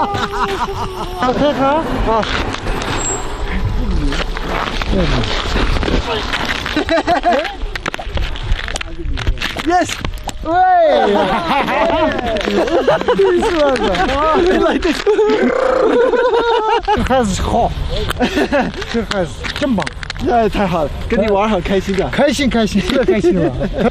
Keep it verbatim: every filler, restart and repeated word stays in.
好，可以好。好。Yes。喂，第四个，来这，这孩子好，这孩子真棒，哎，太好了，跟你玩好开心的，开心开心，特开心了。